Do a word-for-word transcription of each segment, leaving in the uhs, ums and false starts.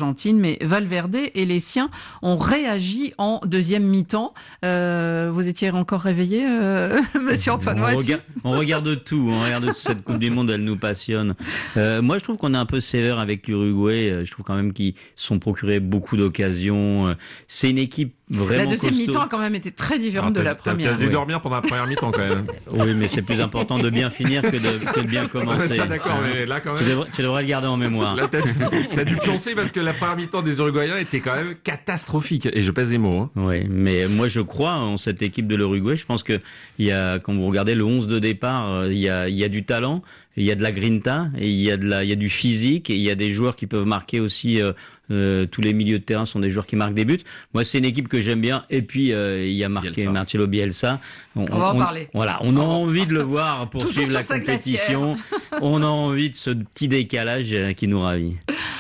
l'Argentine, mais Valverde et les siens ont réagi en deuxième mi-temps. Euh, vous étiez encore réveillé, euh, monsieur Antoine on, Moati rega- on regarde tout, on regarde cette Coupe du Monde, elle nous passionne. Euh, moi, je trouve qu'on est un peu sévère avec l'Uruguay. Je trouve quand même qu'ils se sont procurés beaucoup d'occasions. C'est une équipe vraiment La deuxième costaud. mi-temps a quand même été très différente Ah, de la t'as, première. T'as dû Ouais. dormir pendant la première mi-temps quand même. Oui, mais c'est plus important de bien finir que de, que de bien commencer. Ça d'accord, mais là quand Tu même. devrais, tu devrais le garder en mémoire. Là, t'as, t'as dû pioncer parce que la première mi-temps des Uruguayens était quand même catastrophique. Et je pèse les mots. Hein. Oui, mais moi je crois en cette équipe de l'Uruguay. Je pense que il y a, quand vous regardez le onze de départ, il y a, il y a du talent, il y a de la grinta, et il y a de la, il y a du physique, et il y a des joueurs qui peuvent marquer aussi. Euh, euh, tous les milieux de terrain sont des joueurs qui marquent des buts. Moi, c'est une équipe que j'aime bien. Et puis euh, il y a marqué Bielsa. Marcelo Bielsa. On va en parler. Voilà, on a envie de le voir poursuivre Toujours la sur sa compétition. On a envie de ce petit décalage euh, qui nous ravit.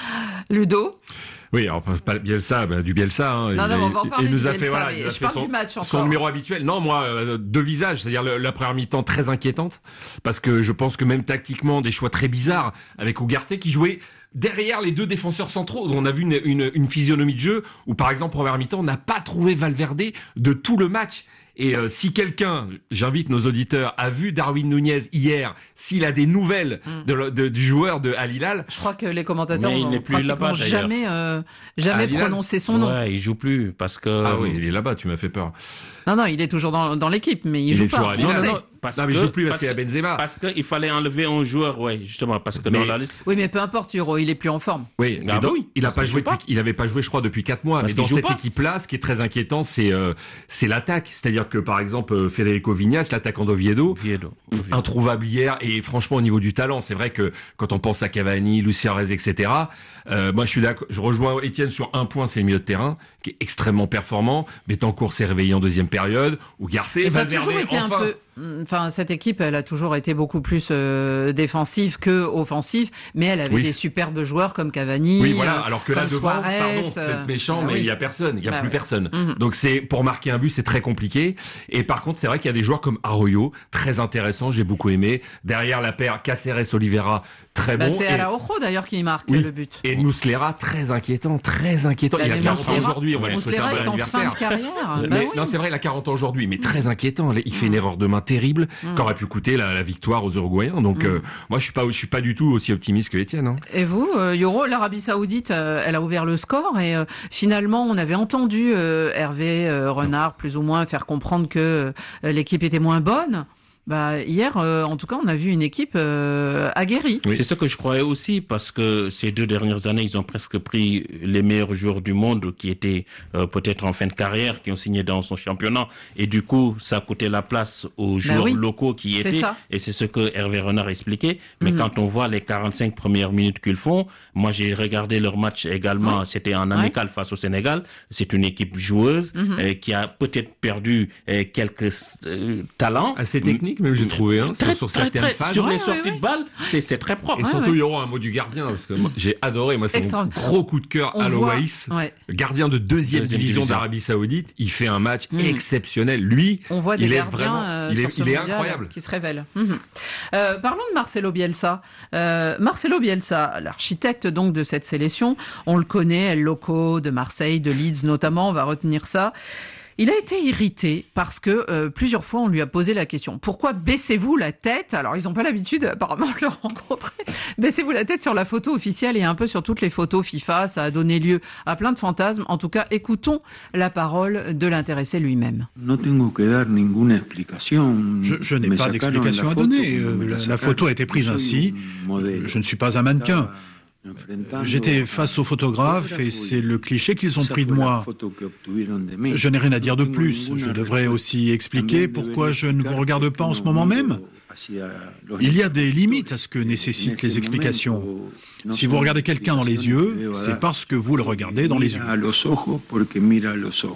Ludo. Oui, alors pas Bielsa, bah, du Bielsa. Hein. Non, il, non, on va en il- parler il nous du a Bielsa, fait voilà, mais il a je fait parle son, du match son encore. numéro habituel. Non, moi, euh, deux visages, c'est-à-dire le, la première mi-temps très inquiétante, parce que je pense que même tactiquement, des choix très bizarres avec Ugarte qui jouait derrière les deux défenseurs centraux. On a vu une, une, une physionomie de jeu où, par exemple, première mi-temps, on n'a pas trouvé Valverde de tout le match. Et euh, si quelqu'un, j'invite nos auditeurs, a vu Darwin Nunez hier, s'il a des nouvelles Mm. de, de, du joueur de Al Hilal, Je crois que les commentateurs Mais il n'ont n'est plus pratiquement là-bas, d'ailleurs. jamais, euh, jamais Ah, Bilal. prononcé son nom. Ouais, il joue plus parce que. ah oui, il est là-bas, tu m'as fait peur. Non, non, il est toujours dans, dans l'équipe, mais il, Il joue est pas. toujours à on Lille. sait. Non, non, parce Non, mais que, il joue plus parce qu'il y a que- Benzema. Parce qu'il fallait enlever un joueur, ouais, justement, parce que Mais- dans la liste. Oui, mais peu importe, Euro, il est plus en forme. Oui, Ah mais bah donc, oui, il a parce pas qu'il joué joue pas. depuis, il avait pas joué, je crois, depuis quatre mois. Parce mais dans qu'il joue cette pas. équipe-là, ce qui est très inquiétant, c'est euh, c'est l'attaque. C'est-à-dire que par exemple, euh, Federico Vignas, l'attaquant d'Oviedo, Oviedo. Oviedo. introuvable hier, et franchement au niveau du talent, c'est vrai que quand on pense à Cavani, Lucien Rez, et cetera. Euh, moi, je suis d'accord. Je rejoins Étienne sur un point, c'est le milieu de terrain qui est extrêmement performant. Betancourt s'est réveillé en deuxième période. Ugarte, Et ça a Valverde, toujours été enfin. un peu. Enfin, cette équipe, elle a toujours été beaucoup plus euh, défensive que offensive, mais elle avait Oui, des c'est- superbes joueurs comme Cavani. Oui, voilà. euh, Alors que là comme devant, Suarez, pardon, euh, d'être méchant, bah mais oui. il y a personne, il y a Bah plus ouais. personne. Mhm. Donc c'est pour marquer un but, c'est très compliqué. Et par contre, c'est vrai qu'il y a des joueurs comme Arroyo, très intéressant, j'ai beaucoup aimé. Derrière la paire Cáceres Oliveira, très Bah, bon. c'est et, Araujo d'ailleurs qui marque Oui. le but. et Muslera, très inquiétant, très inquiétant. Bah, il a mais quarante ans Muslera- aujourd'hui, on va lui souhaiter un Muslera bon est en fin anniversaire. de carrière. Bah Mais oui. non, c'est vrai, il a quarante ans aujourd'hui, mais très inquiétant. Il fait une erreur de main terrible, Mm. qui aurait pu coûter la, la victoire aux Uruguayens. Donc, Mm. euh, moi, je suis pas, je suis pas du tout aussi optimiste que Étienne. Hein. Et vous, euh, Yoro, l'Arabie Saoudite, euh, elle a ouvert le score et euh, finalement, on avait entendu euh, Hervé euh, Renard plus ou moins faire comprendre que euh, l'équipe était moins bonne. Bah hier, euh, en tout cas, on a vu une équipe euh, aguerrie. Oui. C'est ce que je croyais aussi, parce que ces deux dernières années, ils ont presque pris les meilleurs joueurs du monde qui étaient euh, peut-être en fin de carrière, qui ont signé dans son championnat. Et du coup, ça a coûté la place aux joueurs oui, locaux qui y c'est étaient. ça. Et c'est ce que Hervé Renard expliquait. Mais Mhm. quand on voit les quarante-cinq premières minutes qu'ils font, moi j'ai regardé leur match également, Ouais. c'était en amical face au Sénégal. C'est une équipe joueuse Mhm. euh, qui a peut-être perdu euh, quelques euh, talents. Assez technique, même, j'ai trouvé, hein, Très, sur, sur très, certaines très, phases. sur Ouais, les ouais, sorties ouais. de balles, c'est, c'est très propre. Et Ouais, surtout, ouais. il y aura un mot du gardien, parce que moi, j'ai adoré. Moi, c'est mon Extraordinaire. gros coup de cœur On à voit- l'Oaïs. ouais. Le gardien de deuxième, Deuxième division, division. d'Arabie Saoudite. Il fait un match Mm. exceptionnel. Lui, On voit des il est gardiens vraiment, euh, il sur est, ce il est mondial incroyable. qui se révèlent. Mhm. Euh, parlons de Marcelo Bielsa. Euh, Marcelo Bielsa, l'architecte donc de cette sélection, on le connaît, El Loco de Marseille, de Leeds notamment, on va retenir ça. Il a été irrité parce que euh, plusieurs fois on lui a posé la question. Pourquoi baissez-vous la tête ? Alors ils n'ont pas l'habitude apparemment de le rencontrer. Baissez-vous la tête sur la photo officielle et un peu sur toutes les photos FIFA. Ça a donné lieu à plein de fantasmes. En tout cas, écoutons la parole de l'intéressé lui-même. No tengo que dar ninguna explicación. Je, je n'ai Me pas sacaron d'explication la à photo donner. como me Euh, la La, sacaron. la photo a été prise Yo soy ainsi. un modelo. Je ne suis pas un mannequin. Estaba enfrentando J'étais face au photographe et c'est le cliché qu'ils ont Esa pris de fue la moi. photo que obtuvieron de mí. Je n'ai rien à dire de No tengo plus. ninguna Je devrais respuesta. aussi expliquer También pourquoi debería je ne vous explicar regarde por qué pas en ce no moment miro même. hacia los Il y a des limites à ce que En nécessitent este les explications. momento, no Si vous tengo regardez quelqu'un dans les explicaciones que yeux, deba c'est dar. parce que vous le regardez dans les yeux. Mira a los ojos porque mira a los ojos.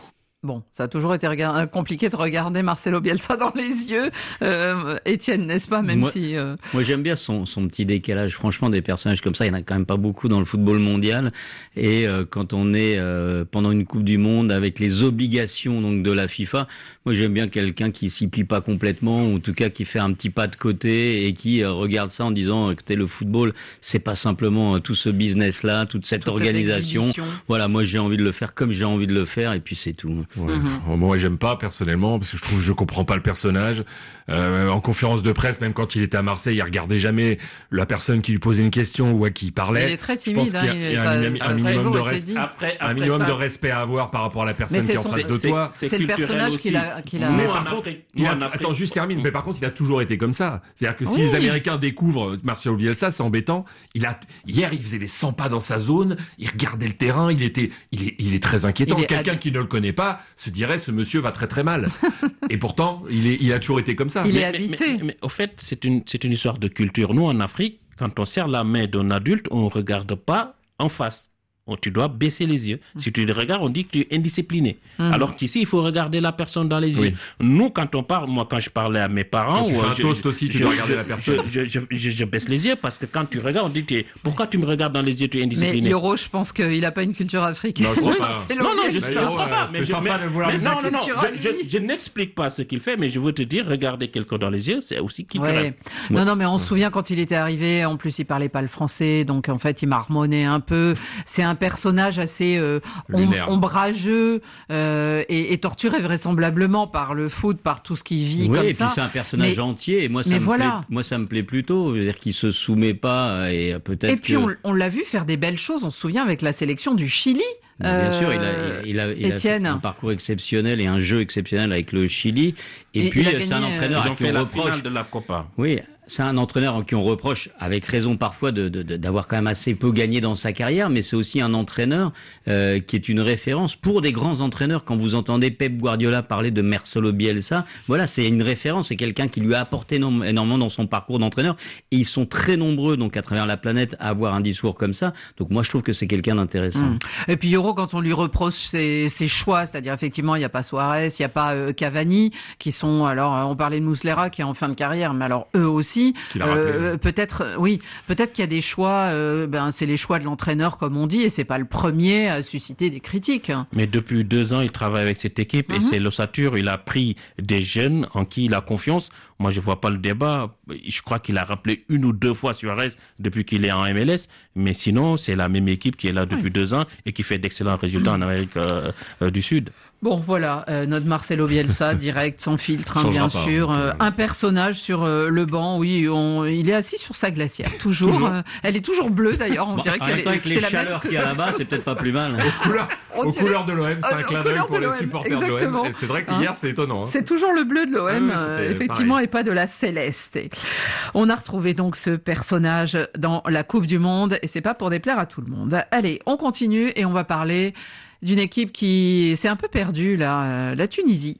Bon, ça a toujours été rega- compliqué de regarder Marcelo Bielsa dans les yeux, euh, Étienne, n'est-ce pas, même moi, si... Euh... Moi, j'aime bien son, son petit décalage. Franchement, des personnages comme ça, il n'y en a quand même pas beaucoup dans le football mondial. Et euh, quand on est euh, pendant une Coupe du Monde avec les obligations donc de la FIFA, moi, j'aime bien quelqu'un qui s'y plie pas complètement, ou en tout cas qui fait un petit pas de côté et qui euh, regarde ça en disant, écoutez, le football, c'est pas simplement euh, tout ce business-là, toute cette Toute organisation. cette Voilà, moi, j'ai envie de le faire comme j'ai envie de le faire, et puis c'est tout. Ouais. Mm-hmm. Moi, j'aime pas personnellement parce que je trouve je comprends pas le personnage. Euh, en conférence de presse, même quand il était à Marseille, il regardait jamais la personne qui lui posait une question ou à qui il parlait. Il est très Je pense timide. qu'il y a, hein, il y a ça, un, minimum- ça un a minimum toujours de été respect, dit. Après, un après minimum ça, de respect à avoir par rapport à la personne Mais qui est c'est en son- face de c'est- toi. c'est C'est le culturel personnage aussi. qu'il a... Qu'il a... Nous, Mais en par contre, Afrique, il nous, a, en Afrique. attends, juste termine. Mais par contre, il a toujours été comme ça. C'est-à-dire que si Oui. les Américains découvrent Marcelo Bielsa, c'est embêtant. Il a hier, il faisait les cent pas dans sa zone. Il regardait le terrain. Il était, il est, il est très inquiétant. Il est Quelqu'un hab- qui ne le connaît pas se dirait ce monsieur va très très mal. Et pourtant, il est, il a toujours été comme ça. Il est Mais- habité. Mais, mais au fait, c'est une, c'est une histoire de culture. Nous, en Afrique, quand on serre la main d'un adulte, on ne regarde pas en face. On- Tu dois baisser les yeux. Si tu le regardes, on dit que tu es indiscipliné. Mhm. Alors qu'ici, il faut regarder la personne dans les yeux. Oui. Nous, quand on parle, moi, quand je parlais à mes parents... Quand tu ou, fais euh, un je- toast je- aussi, tu je- dois regarder je- la personne. Je, je, je, je baisse les yeux parce que quand tu regardes, on dit que tu es- pourquoi tu me regardes dans les yeux, tu es Mais indiscipliné. Yoro, je pense qu'il n'a pas une culture africaine. Non, je crois pas. Marcelo Non, non, je Bielsa. ne D'ailleurs, crois euh, pas. Mais c'est je, sympa mais- de vouloir mais dire non, ça. non, non, Culturel, je, je, lui. je n'explique pas ce qu'il fait, mais je veux te dire, regarder quelqu'un dans les yeux, c'est aussi culturel. Ouais. Non, non, mais on se souvient quand il était arrivé, en plus il parlait pas le français, donc en fait il marmonnait un peu. C'est un personnage assez euh, om- Lunaire. ombrageux euh, et, et torturé vraisemblablement par le foot, par tout ce qu'il vit Oui, comme et ça. puis c'est un personnage Mais- entier, et moi ça mais me voilà. plaît. Moi ça me plaît plutôt, c'est-à-dire qu'il se soumet pas, et euh, peut-être Et puis que... on, on l'a vu faire des belles choses. On se souvient avec la sélection du Chili. Mais Bien sûr, il Euh, a, il a, il a fait Étienne. un parcours exceptionnel et un jeu exceptionnel avec le Chili. Et, Et puis, il a c'est un gagné, entraîneur Ils à ont qui fait on la reproche. finale de la Copa. Oui, c'est un entraîneur en qui on reproche, avec raison parfois, de, de, de- d'avoir quand même assez peu gagné dans sa carrière, mais c'est aussi un entraîneur euh, qui est une référence pour des grands entraîneurs. Quand vous entendez Pep Guardiola parler de Marcelo Bielsa, voilà, c'est une référence, c'est quelqu'un qui lui a apporté énorme- énormément dans son parcours d'entraîneur. Et ils sont très nombreux, donc à travers la planète, à avoir un discours comme ça. Donc moi, je trouve que c'est quelqu'un d'intéressant. Mm. Et puis Yoro, quand on lui reproche ses, ses choix, c'est-à-dire effectivement, il n'y a pas Suarez, il n'y a pas euh, Cavani, qui sont, alors euh, on parlait de Muslera qui est en fin de carrière, mais alors eux aussi, Qui l'a rappelé. euh, peut-être, euh, oui, peut-être qu'il y a des choix, euh, ben c'est les choix de l'entraîneur comme on dit, et c'est pas le premier à susciter des critiques. Mais depuis deux ans, il travaille avec cette équipe et Mhm. c'est l'ossature. Il a pris des jeunes en qui il a confiance. Moi, je vois pas le débat. Je crois qu'il a rappelé une ou deux fois Suarez depuis qu'il est en M L S. Mais sinon, c'est la même équipe qui est là depuis Oui. deux ans et qui fait d'excellents résultats en Amérique euh, euh, du Sud. Bon, voilà, euh, notre Marcelo Bielsa, direct, sans filtre, hein, Changera bien pas, sûr. donc, Euh, euh, un personnage sur euh, le banc, oui, on, il est assis sur sa glacière, toujours. Toujours. Euh, elle est toujours bleue, d'ailleurs, on Bon, dirait en qu'elle même temps, est, avec c'est les la même. chaleurs qu'il y a là-bas, c'est peut-être pas plus mal. Couleur, On aux dirait- couleurs de l'O M, c'est Ah, un aux clin d'œil couleurs pour de les l'O M, supporters exactement. de l'O M. Et c'est vrai Hein. qu'hier, c'est étonnant. Hein. C'est toujours le bleu de l'O M, Ah oui, euh, c'était effectivement, pareil. et pas de la céleste. Et on a retrouvé donc ce personnage dans la Coupe du Monde, et c'est pas pour déplaire à tout le monde. Allez, on continue et on va parler d'une équipe qui s'est un peu perdue, là, euh, la Tunisie.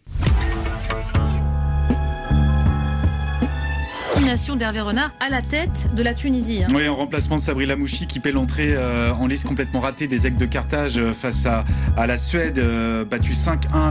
Nomination d'Hervé Renard à la tête de la Tunisie. hein. Oui, en remplacement de Sabri Lamouchi qui paie l'entrée euh, en liste complètement ratée des Aigles de Carthage euh, face à, à la Suède, euh, battue cinq un.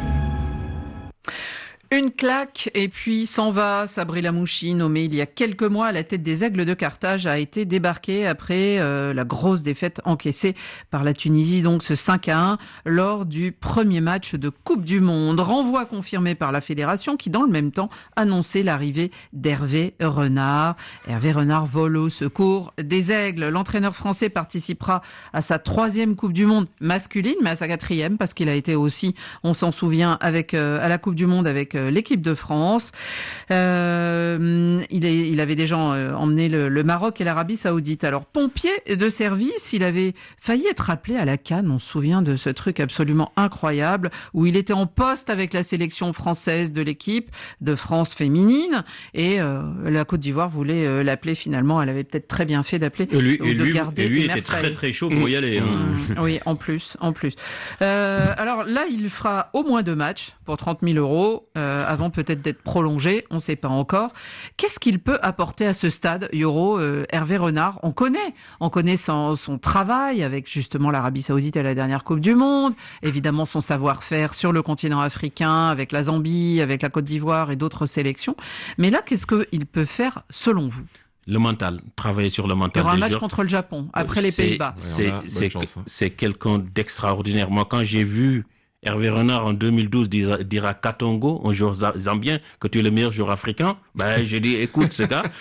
Une claque et puis s'en va. Sabri Lamouchi, nommé il y a quelques mois à la tête des Aigles de Carthage, a été débarqué après euh, la grosse défaite encaissée par la Tunisie, donc ce cinq à un lors du premier match de Coupe du Monde. Renvoi confirmé par la fédération qui, dans le même temps, annonçait l'arrivée d'Hervé Renard. Hervé Renard vole au secours des Aigles. L'entraîneur français participera à sa troisième Coupe du Monde masculine, mais à sa quatrième parce qu'il a été aussi, on s'en souvient, avec euh, à la Coupe du Monde avec euh, l'équipe de France. Euh, il, est, il avait déjà euh, emmené le, le Maroc et l'Arabie Saoudite. Alors, pompier de service, il avait failli être appelé à la CAN. On se souvient de ce truc absolument incroyable où il était en poste avec la sélection française de l'équipe de France féminine et euh, la Côte d'Ivoire voulait euh, l'appeler finalement. Elle avait peut-être très bien fait d'appeler Et lui, ou et de lui, garder et lui Emer était très Faye. très chaud pour y aller. hein. Mmh, oui, en plus, en plus. Euh, alors là, il fera au moins deux matchs pour trente mille euros. Euh, euh, avant peut-être d'être prolongé, on ne sait pas encore. Qu'est-ce qu'il peut apporter à ce stade, Yoro, euh, Hervé Renard? On connaît, on connaît son, son travail avec justement l'Arabie Saoudite à la dernière Coupe du Monde, évidemment son savoir-faire sur le continent africain, avec la Zambie, avec la Côte d'Ivoire et d'autres sélections. Mais là, qu'est-ce qu'il peut faire selon vous? Le mental, travailler sur le mental. Il y aura un match joueurs. contre le Japon, après les C'est- Pays-Bas. C'est, Ouais, c'est, chance, hein. c'est quelqu'un d'extraordinaire. Moi, quand j'ai vu Hervé Renard en deux mille douze dire, dire à Katongo, un joueur za- zambien, que tu es le meilleur joueur africain, ben, j'ai dit, écoute, ce gars,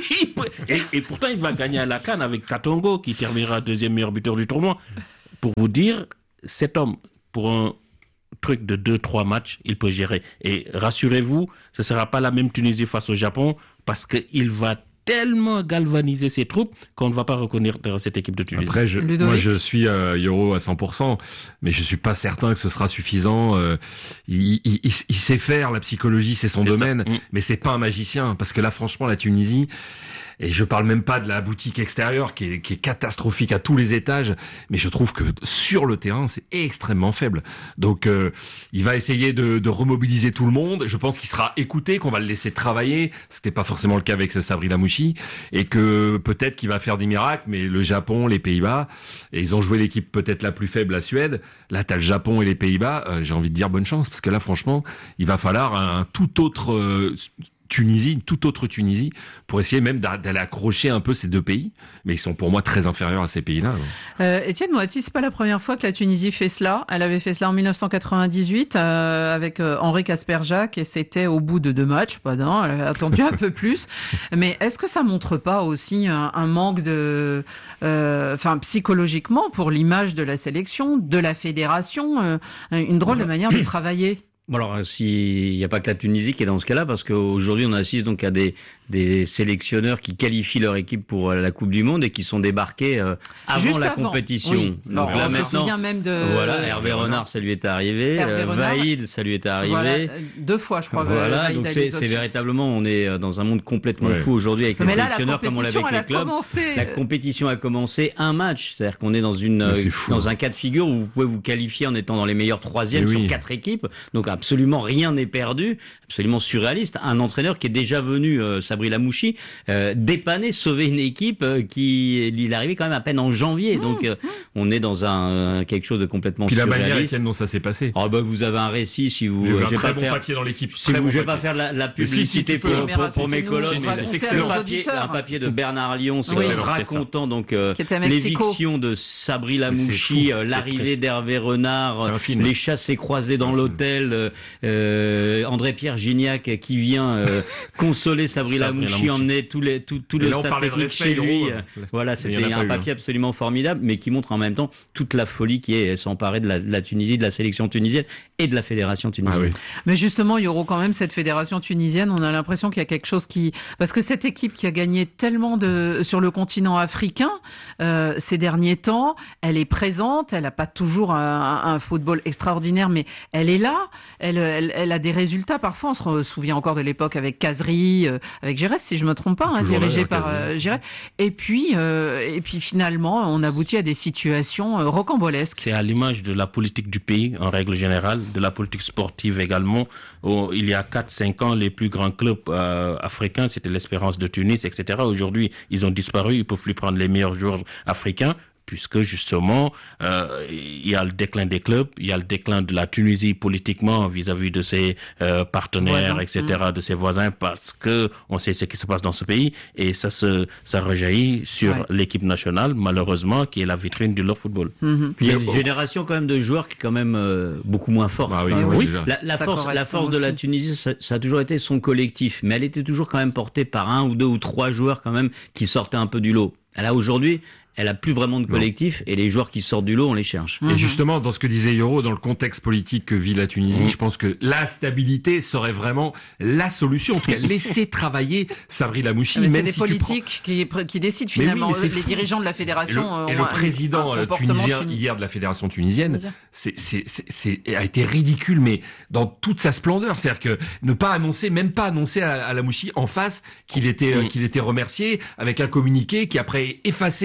et, et pourtant, il va gagner à la CAN avec Katongo, qui terminera deuxième meilleur buteur du tournoi. Pour vous dire, cet homme, pour un truc de deux, trois matchs, il peut gérer. Et rassurez-vous, ce sera pas la même Tunisie face au Japon, parce qu'il va tellement galvaniser ses troupes qu'on ne va pas reconnaître cette équipe de Tunisie. Après, je, Ludovic. moi, je suis euh, Yoro à cent pour cent, mais je suis pas certain que ce sera suffisant. Euh, il, il, il, il sait faire, la psychologie, c'est son C'est ça. domaine, Mm. mais c'est pas un magicien, parce que là, franchement, la Tunisie, et je parle même pas de la boutique extérieure qui est, qui est catastrophique à tous les étages, mais je trouve que sur le terrain, c'est extrêmement faible. Donc, euh, il va essayer de, de remobiliser tout le monde. Je pense qu'il sera écouté, qu'on va le laisser travailler. C'était pas forcément le cas avec Sabri Lamouchi, et que peut-être qu'il va faire des miracles. Mais le Japon, les Pays-Bas, et ils ont joué l'équipe peut-être la plus faible, la Suède. Là, t'as le Japon et les Pays-Bas. Euh, j'ai envie de dire bonne chance, parce que là, franchement, il va falloir un, un tout autre. Euh, Tunisie, une toute autre Tunisie, pour essayer même d'a- d'aller accrocher un peu ces deux pays, mais ils sont pour moi très inférieurs à ces pays-là. Euh, Étienne Moati, c'est pas la première fois que la Tunisie fait cela. Elle avait fait cela en dix-neuf cent quatre-vingt-dix-huit euh, avec euh, Henri Casperjac, et c'était au bout de deux matchs, pas d'un, elle avait attendu un peu plus. Mais est-ce que ça montre pas aussi un, un manque de, euh, enfin psychologiquement pour l'image de la sélection, de la fédération, euh, une drôle de manière de travailler? Bon alors, s'il n'y a pas que la Tunisie qui est dans ce cas-là, parce qu'aujourd'hui on assiste donc à des, des sélectionneurs qui qualifient leur équipe pour la Coupe du Monde et qui sont débarqués euh, avant Juste la avant. compétition. Oui. Donc Alors, là on se maintenant, souvient même de voilà, Hervé Renard, ça lui est arrivé, Hervé euh, Renard. Vaïd, ça lui est arrivé. Voilà, euh, deux fois, je crois. Voilà, Vaïd donc c'est, Alizovic. c'est véritablement, on est dans un monde complètement Ouais. fou aujourd'hui avec Mais les là, la sélectionneurs comme on l'avait compétition, avec elle a les clubs. commencé. La compétition a commencé un match, c'est-à-dire qu'on est dans une Mais c'est euh, fou. dans un cas de figure où vous pouvez vous qualifier en étant dans les meilleurs troisièmes Mais sur oui. quatre équipes, donc absolument rien n'est perdu, absolument surréaliste. Un entraîneur qui est déjà venu, euh, Sabri Lamouchi, euh, dépanner, sauver une équipe euh, qui il est arrivé quand même à peine en janvier, donc euh, on est dans un quelque chose de complètement Puis la surréaliste. manière, Étienne, dont ça s'est passé. Oh bah vous avez un récit si vous. Il y a eu je un vais très pas bon faire. papier dans l'équipe. Si Très vous, bon je vais pas papier. faire la, la Mais si, si, publicité tu pour, peux. pour, Mais pour mes racontez-nous, colonnes. racontez C'est à un nos papier, auditeurs. un papier de Bernard Lyon, c'est Oui. euh, C'est vrai, racontant donc euh, Qui était à Mexico. l'éviction de Sabri Mais Lamouchi, c'est fou, euh, c'est l'arrivée triste. d'Hervé Renard, C'est un euh, film. les chassés croisés dans C'est un film. l'hôtel, euh, euh, André-Pierre Gignac qui vient euh, consoler Sabri Sabri Lamouchi, Lamouchi. emmener tout, les, tout, tout Et le là, on staff parlait de technique respect, chez lui. Yoro. euh, Voilà, Il y en c'était a pas un eu, papier hein. absolument formidable, mais qui montre en même temps toute la folie qui est s'emparer de la, de la Tunisie, de la sélection tunisienne et de la fédération tunisienne. Ah oui. Mais justement, il y aura quand même cette fédération tunisienne. On a l'impression qu'il y a quelque chose qui, parce que cette équipe qui a gagné tellement de sur le continent africain euh, ces derniers temps, elle est présente. Elle n'a pas toujours un, un football extraordinaire, mais elle est là. Elle, elle, elle a des résultats. Parfois, on se souvient encore de l'époque avec Kazri, euh, avec Giresse, si je me trompe pas, hein, Toujours là, dirigé avec par Kazri. euh, Giresse. Et puis, euh, et puis finalement, on aboutit à des situations euh, rocambolesques. C'est à l'image de la politique du pays, en règle générale, de la politique sportive également. Où, il y a quatre cinq ans, les plus grands clubs euh, africains, c'était l'Espérance de Tunis, et cetera. Aujourd'hui, ils ont disparu, ils peuvent plus prendre les meilleurs joueurs africains, puisque justement, euh, il y a le déclin des clubs, il y a le déclin de la Tunisie politiquement vis-à-vis de ses euh, partenaires, Voisins. et cetera, de ses voisins, parce que on sait ce qui se passe dans ce pays, et ça se ça rejaillit sur Ouais. l'équipe nationale, malheureusement, qui est la vitrine du leur football. Mhm. Puis il y a une génération quand même de joueurs qui est quand même euh, beaucoup moins forte. Ah oui, Ah oui, oui. déjà. La, la Ça force, la correspond force de la aussi. Tunisie, ça, ça a toujours été son collectif, mais elle était toujours quand même portée par un ou deux ou trois joueurs quand même qui sortaient un peu du lot. Là aujourd'hui, elle a plus vraiment de collectif et les joueurs qui sortent du lot, on les cherche. Mhm. Et justement, dans ce que disait Yoro, dans le contexte politique que vit la Tunisie, je pense que la stabilité serait vraiment la solution. En tout cas, laisser travailler Sabri Lamouchi, Ah, mais c'est même des si tu prends... politiques qui, qui décident Mais oui, finalement. mais c'est les fou. dirigeants de la Et le, fédération et ont le un- président un euh, comportement tunisien tuni- hier de la fédération tunisienne, Tunisien. c'est, c'est, c'est, c'est- a été ridicule, mais dans toute sa splendeur. C'est-à-dire que ne pas annoncer, même pas annoncer à, à Lamouchi en face qu'il était, euh, Mm. qu'il était remercié avec un communiqué qui après est effacé par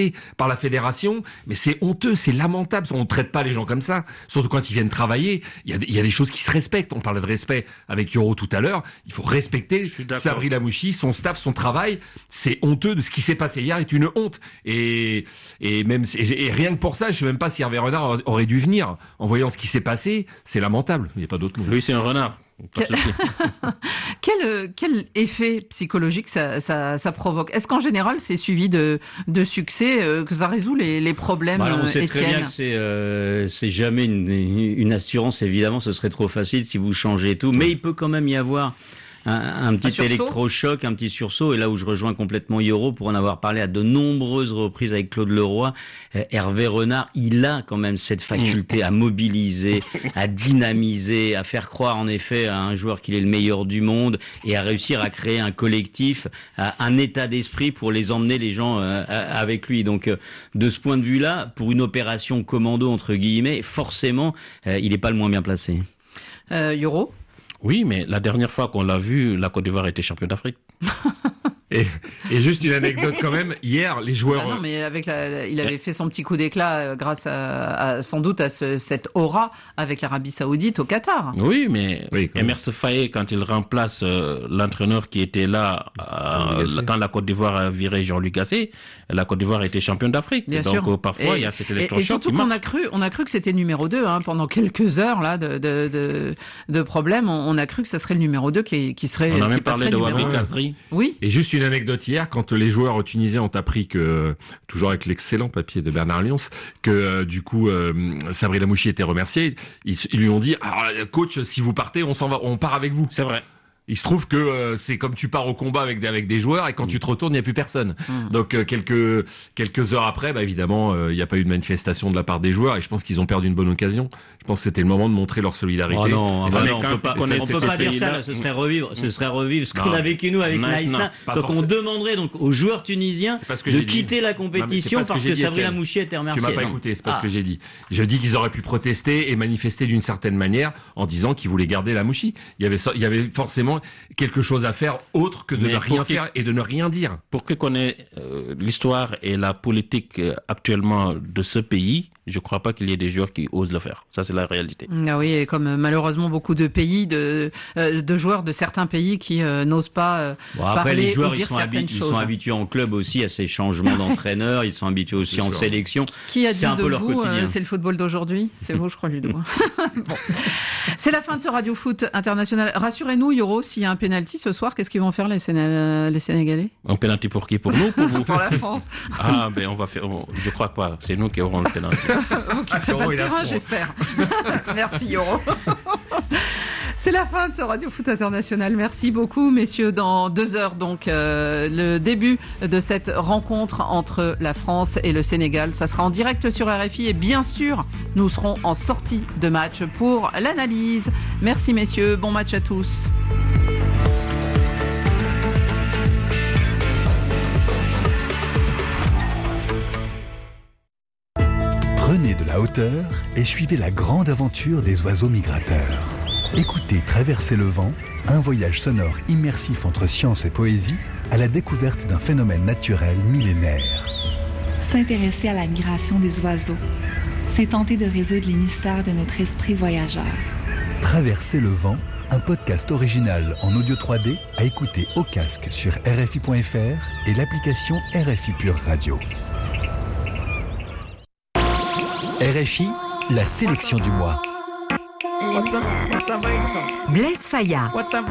par la fédération, mais c'est honteux, c'est lamentable. On ne traite pas les gens comme ça, surtout quand ils viennent travailler. Il y a, il y a des choses qui se respectent. On parlait de respect avec Yoro tout à l'heure. Il faut respecter Sabri Lamouchi, son staff, son travail. C'est honteux de ce qui s'est passé hier, est une honte. Et, et même, et, et rien que pour ça, je sais même pas si Hervé Renard aurait dû venir. En voyant ce qui s'est passé, c'est lamentable. Il n'y a pas d'autre mot. Lui, c'est un renard. Quel... quel, quel effet psychologique ça, ça, ça provoque? Est-ce qu'en général c'est suivi de, de succès, euh, que ça résout les, les problèmes? Bah, on sait Étienne. très bien que c'est, euh, c'est jamais une, une assurance, évidemment, ce serait trop facile si vous changez tout, mais il peut quand même y avoir un, un petit un électrochoc, un petit sursaut, et là où je rejoins complètement Yoro, pour en avoir parlé à de nombreuses reprises avec Claude Leroy, euh, Hervé Renard, il a quand même cette faculté à mobiliser, à dynamiser, à faire croire en effet à un joueur qu'il est le meilleur du monde, et à réussir à créer un collectif, un état d'esprit pour les emmener les gens euh, avec lui. Donc euh, de ce point de vue-là, pour une opération commando entre guillemets, forcément, euh, il n'est pas le moins bien placé. Euh, Yoro? Oui, mais la dernière fois qu'on l'a vu, la Côte d'Ivoire était championne d'Afrique. Et, et juste une anecdote quand même, hier, les joueurs... Ah non, mais avec la, la, il avait fait son petit coup d'éclat euh, grâce à, à, sans doute à ce, cette aura avec l'Arabie Saoudite au Qatar. Oui, mais oui, Emerse Faé, quand il remplace euh, l'entraîneur qui était là euh, quand la Côte d'Ivoire a viré Jean-Luc Gasset, la Côte d'Ivoire était championne d'Afrique. Bien donc sûr. Euh, parfois, il y a cet électrochoc. Et, et surtout qu'on a cru, on a cru que c'était numéro deux hein, pendant quelques heures là de de de, de problèmes. On, on a cru que ça serait le numéro deux qui, qui serait. On a qui même parlé de Wabi Kazri. Oui. Et juste une anecdote hier, quand les joueurs tunisiens ont appris que, toujours avec l'excellent papier de Bernard Lyons, que euh, du coup euh, Sabri Lamouchi était remercié, ils, ils lui ont dit ah, coach, si vous partez, on s'en va, on part avec vous. C'est vrai. Il se trouve que euh, c'est comme tu pars au combat avec des, avec des joueurs et quand mmh. tu te retournes, il n'y a plus personne. Mmh. Donc euh, quelques quelques heures après, bah évidemment, il euh, n'y a pas eu de manifestation de la part des joueurs et je pense qu'ils ont perdu une bonne occasion. Je pense que c'était le moment de montrer leur solidarité. Oh non, bah non, on peut pas, on peut pas dire ça. Là, ce serait revivre, ce serait revivre ce qu'on a vécu nous avec Naïsna. Donc on demanderait donc aux joueurs tunisiens de quitter la compétition non, parce que, que Sabri Lamouchi était remercié. Tu m'as pas écouté, c'est pas ah. ce que j'ai dit. Je dis qu'ils auraient pu protester et manifester d'une certaine manière en disant qu'ils voulaient garder Lamouchi. Il y avait il y avait forcément quelque chose à faire autre que de Mais ne rien faire et de ne rien dire. Pour que connaît euh, l'histoire et la politique euh, actuellement de ce pays, je crois pas qu'il y ait des joueurs qui osent le faire. Ça, c'est la réalité. Ah oui, et comme malheureusement beaucoup de pays, de, euh, de joueurs de certains pays qui euh, n'osent pas euh, bon, après, parler les joueurs, ou dire ils sont certaines habi- choses. Ils sont habitués en club aussi à ces changements d'entraîneur. Ils sont habitués aussi en sélection. Qui a dit c'est un de peu vous, leur quotidien. Euh, c'est le football d'aujourd'hui. C'est vous, je crois, Ludo. Bon. C'est la fin de ce Radio Foot International. Rassurez-nous, Yoro, s'il y a un penalty ce soir, qu'est-ce qu'ils vont faire les, Séné- les Sénégalais? Un penalty pour qui? Pour nous? Pour vous? Pour la France. Ah, ben on va faire. On, je crois pas. C'est nous qui aurons le penalty. Vous quitterez pas le terrain, j'espère. Merci, Yoro. C'est la fin de ce Radio Foot International. Merci beaucoup, messieurs. Dans deux heures, donc, euh, le début de cette rencontre entre la France et le Sénégal. Ça sera en direct sur R F I et bien sûr, nous serons en sortie de match pour l'analyse. Merci, messieurs. Bon match à tous. Prenez de la hauteur et suivez la grande aventure des oiseaux migrateurs. Écoutez Traverser le vent, un voyage sonore immersif entre science et poésie à la découverte d'un phénomène naturel millénaire. S'intéresser à la migration des oiseaux, c'est tenter de résoudre les mystères de notre esprit voyageur. Traverser le vent, un podcast original en audio trois D à écouter au casque sur R F I point F R et l'application R F I Pure Radio. R F I, la sélection du mois. Blaise Faya.